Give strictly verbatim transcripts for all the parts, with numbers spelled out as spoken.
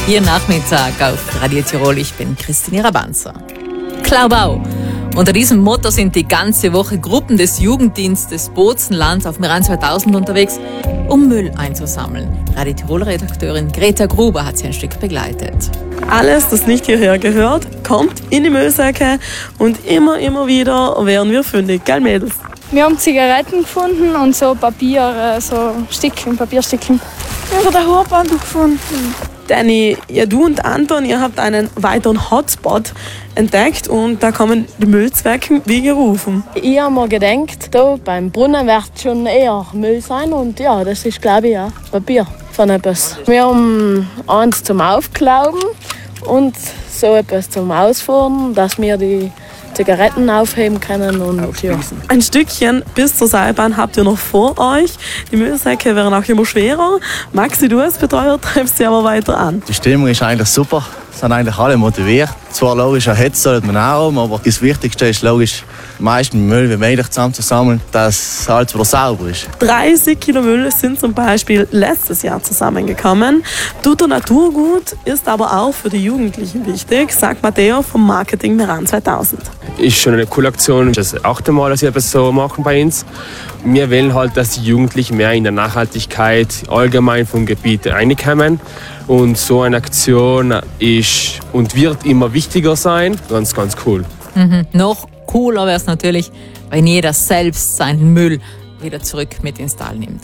Ihr Nachmittag auf Radio Tirol. Ich bin Christine Rabanzer. Klaubau. Unter diesem Motto sind die ganze Woche Gruppen des Jugenddienstes Bozenland auf Meran zweitausend unterwegs, um Müll einzusammeln. Radio Tirol-Redakteurin Greta Gruber hat sie ein Stück begleitet. Alles, das nicht hierher gehört, kommt in die Müllsäcke und immer, immer wieder werden wir fündig, gell Mädels? Wir haben Zigaretten gefunden und so Papier, so Stückchen, Papierstückchen. Wir haben den Haarband gefunden. Danny, ja, du und Anton, ihr habt einen weiteren Hotspot entdeckt und da kommen die Müllzwecken wie gerufen. Ich habe mir gedacht, da beim Brunnen wird schon eher Müll sein und ja, das ist glaube ich auch Papier von etwas. Wir haben eins zum Aufklauben und so etwas zum Ausfahren, dass wir die Zigaretten aufheben können und ja. Ein Stückchen bis zur Seilbahn habt ihr noch vor euch. Die Müllsäcke werden auch immer schwerer. Maxi, du als Betreuer treibst sie aber weiter an. Die Stimmung ist eigentlich super. Es sind eigentlich alle motiviert. Zwar logisch, Hetze sollte man auch haben, aber das Wichtigste ist logisch, meisten Müll wie möglich zusammenzusammeln, dass alles wieder sauber ist. dreißig Kilo Müll sind zum Beispiel letztes Jahr zusammengekommen. Tut der Natur gut, ist aber auch für die Jugendlichen wichtig, sagt Matteo vom Marketing Meran zweitausend. Ist schon eine coole Aktion. Das ist das achte Mal, dass wir etwas so machen bei uns. Wir wollen halt, dass die Jugendlichen mehr in der Nachhaltigkeit allgemein vom Gebiet reinkommen. Und so eine Aktion ist und wird immer wichtiger sein. Ganz, ganz cool. Mhm. Noch cooler wäre es natürlich, wenn jeder selbst seinen Müll wieder zurück mit ins Tal nimmt.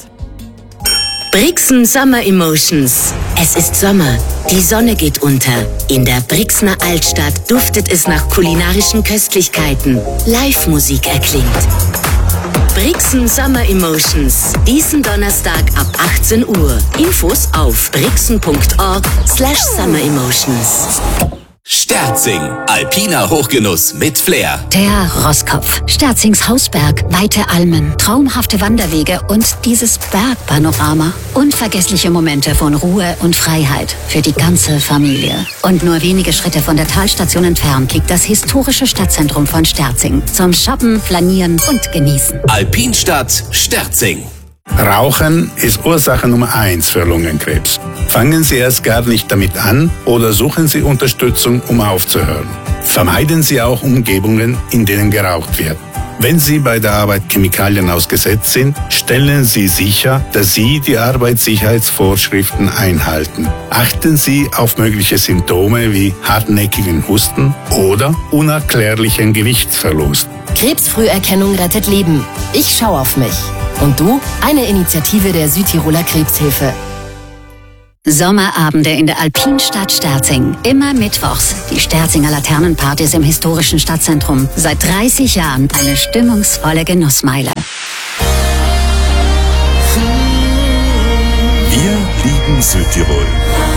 Brixen Summer Emotions. Es ist Sommer, die Sonne geht unter. In der Brixener Altstadt duftet es nach kulinarischen Köstlichkeiten. Live-Musik erklingt. Brixen Summer Emotions. Diesen Donnerstag ab achtzehn Uhr. Infos auf brixen punkt org slash summer emotions. Sterzing, alpiner Hochgenuss mit Flair. Der Rosskopf, Sterzings Hausberg, weite Almen, traumhafte Wanderwege und dieses Bergpanorama. Unvergessliche Momente von Ruhe und Freiheit für die ganze Familie. Und nur wenige Schritte von der Talstation entfernt liegt das historische Stadtzentrum von Sterzing. Zum Shoppen, Flanieren und Genießen. Alpinstadt Sterzing. Rauchen ist Ursache Nummer eins für Lungenkrebs. Fangen Sie erst gar nicht damit an oder suchen Sie Unterstützung, um aufzuhören. Vermeiden Sie auch Umgebungen, in denen geraucht wird. Wenn Sie bei der Arbeit Chemikalien ausgesetzt sind, stellen Sie sicher, dass Sie die Arbeitssicherheitsvorschriften einhalten. Achten Sie auf mögliche Symptome wie hartnäckigen Husten oder unerklärlichen Gewichtsverlust. Krebsfrüherkennung rettet Leben. Ich schaue auf mich. Und du? Eine Initiative der Südtiroler Krebshilfe. Sommerabende in der Alpinstadt Sterzing. Immer mittwochs. Die Sterzinger Laternenpartys im historischen Stadtzentrum. Seit dreißig Jahren eine stimmungsvolle Genussmeile. Wir lieben Südtirol.